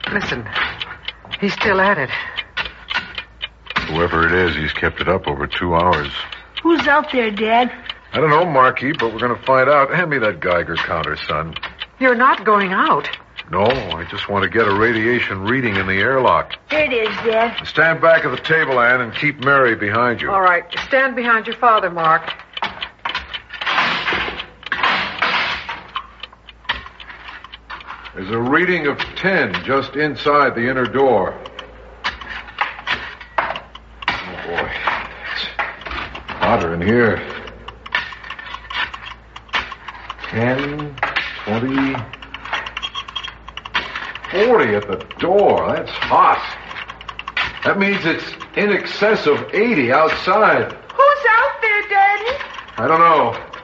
Listen, he's still at it. Whoever it is, he's kept it up over 2 hours. Who's out there, Dad? I don't know, Marky, but we're going to find out. Hand me that Geiger counter, son. You're not going out. No, I just want to get a radiation reading in the airlock. Here it is, Dad. Stand back at the table, Ann, and keep Mary behind you. All right. Stand behind your father, Mark. There's a reading of 10 just inside the inner door. Oh, boy. It's hotter in here. 10, 20, 40 at the door. That's hot. That means it's in excess of 80 outside. Who's out there, Daddy? I don't know.